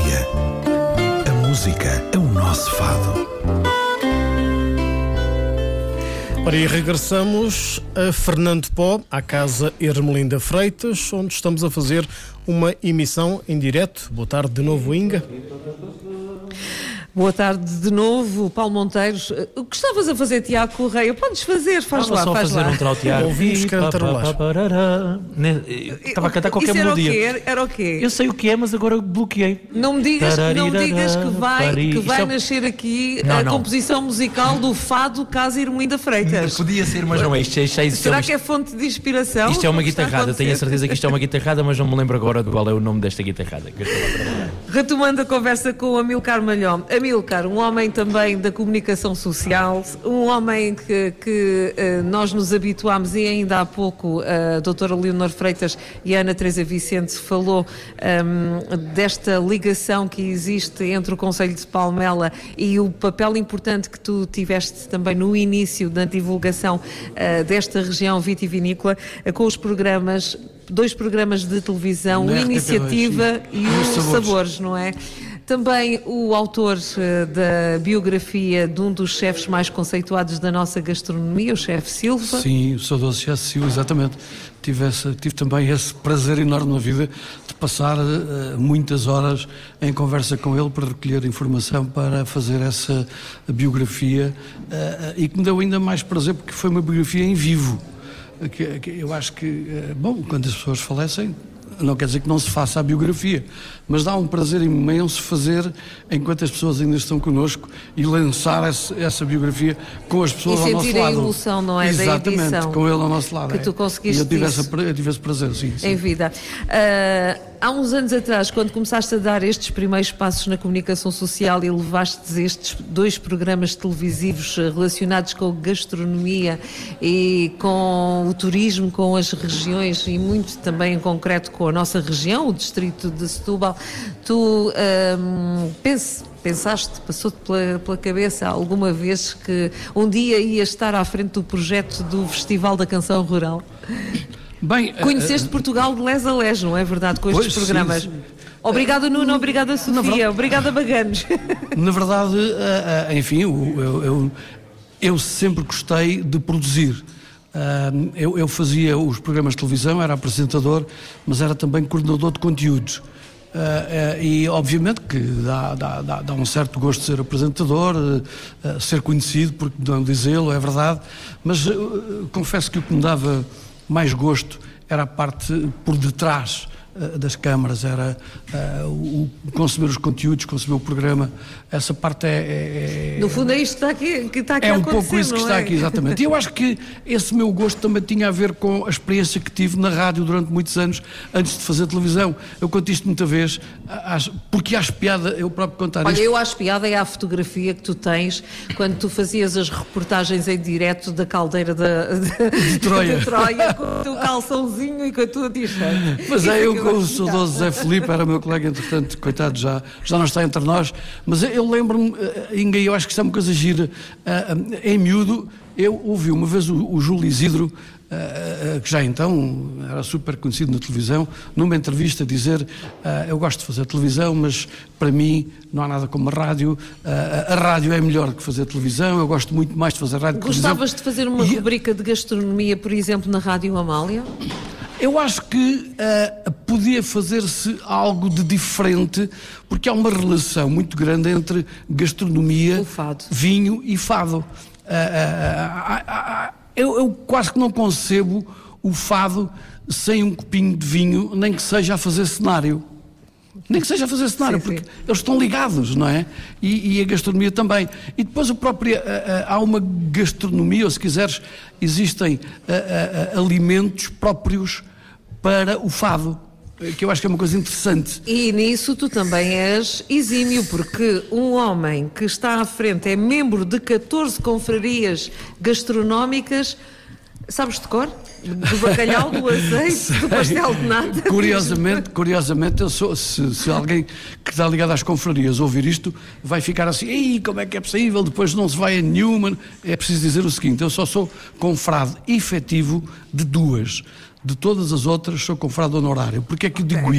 dia. A música é o nosso fado. Ora, e regressamos a Fernando Pó, à Casa Ermelinda Freitas, onde estamos a fazer uma emissão em direto. Boa tarde de novo, Inga. Boa tarde de novo, Paulo Monteiros. O que estavas a fazer, Tiago Correia? Podes fazer, faz lá, faz lá. Um Tiago. Ouvimos cantarolar. Estava a cantar qualquer isso melodia. Era o quê? Eu sei o que é, mas agora bloqueei. Não me digas que vai nascer aqui a composição musical do fado Casa Ermelinda Freitas. Podia ser, mas não é. Será que é fonte de inspiração? Isto é uma guitarrada, tenho a certeza que isto é uma guitarrada, mas não me lembro agora de qual é o nome desta guitarrada que eu estou a trabalhar. Retomando a conversa com o Amílcar Malhom. Amílcar, um homem também da comunicação social, um homem que nós nos habituámos, e ainda há pouco a doutora Leonor Freitas e a Ana Teresa Vicente falou desta ligação que existe entre o Concelho de Palmela e o papel importante que tu tiveste também no início da divulgação desta região vitivinícola, com os programas, 2 programas de televisão, o Iniciativa e os Sabores, não é? Também o autor da biografia de um dos chefes mais conceituados da nossa gastronomia, o chefe Silva. Sim, o saudoso chefe Silva, exatamente. Tive também esse prazer enorme na vida de passar muitas horas em conversa com ele para recolher informação para fazer essa biografia e que me deu ainda mais prazer porque foi uma biografia em vivo. Que eu acho que, quando as pessoas falecem, não quer dizer que não se faça a biografia, mas dá um prazer imenso fazer enquanto as pessoas ainda estão connosco e lançar essa biografia com as pessoas ao nosso lado. E sentir a emoção, não é? Exatamente, da edição. com ele ao nosso lado. Que tu conseguiste eu tive esse prazer, sim. Em vida. Há uns anos atrás, quando começaste a dar estes primeiros passos na comunicação social e levaste estes 2 programas televisivos relacionados com gastronomia e com o turismo, com as regiões e muito também em concreto com a nossa região, o distrito de Setúbal, tu pensaste, passou-te pela cabeça alguma vez que um dia ias estar à frente do projeto do Festival da Canção Rural? Bem, conheceste Portugal de les a les, não é verdade, com estes programas? Sim. Obrigada, Nuno, obrigada, Sofia, obrigada, Baganos. Na verdade, enfim, eu sempre gostei de produzir. Eu fazia os programas de televisão, era apresentador, mas era também coordenador de conteúdos. E obviamente que dá um certo gosto de ser apresentador, ser conhecido, porque não dizê-lo, é verdade, mas confesso que o que me dava mais gosto era a parte por detrás das câmaras, era o conceber os conteúdos, conceber o programa. Essa parte no fundo é isto que está aqui a acontecer, é um pouco isso que está aqui, exatamente. E eu acho que esse meu gosto também tinha a ver com a experiência que tive na rádio durante muitos anos, antes de fazer televisão. Eu conto isto muita vez, porque acho piada eu próprio contar isto. Olha, eu acho piada é a fotografia que tu tens quando tu fazias as reportagens em direto da caldeira de Troia, com o teu calçãozinho e com a tua t-shirt. Mas eu com o saudoso Zé Filipe, era meu colega, entretanto, coitado, já não está entre nós, mas eu lembro-me, Inga, eu acho que isto é uma coisa gira, em miúdo, eu ouvi uma vez o Júlio Isidro, que já então era super conhecido na televisão, numa entrevista dizer, eu gosto de fazer televisão, mas para mim não há nada como a rádio é melhor que fazer televisão, eu gosto muito mais de fazer rádio que televisão. Gostavas de fazer uma rubrica de gastronomia, por exemplo, na Rádio Amália? Eu acho que podia fazer-se algo de diferente, porque há uma relação muito grande entre gastronomia, vinho e fado. Eu quase que não concebo o fado sem um copinho de vinho, nem que seja a fazer cenário. Nem que seja a fazer cenário, porque eles estão ligados, não é? E a gastronomia também. E depois há uma gastronomia, ou se quiseres, existem alimentos próprios para o fado, que eu acho que é uma coisa interessante. E nisso tu também és exímio, porque um homem que está à frente é membro de 14 confrarias gastronómicas, sabes de cor? Do bacalhau, do azeite, do pastel de nata. Curiosamente, eu sou, se alguém que está ligado às confrarias ouvir isto, vai ficar assim, ei, como é que é possível? Depois não se vai a nenhuma. É preciso dizer o seguinte, eu só sou confrade efetivo de 2. De todas as outras, sou confrade honorário. Porque é que eu digo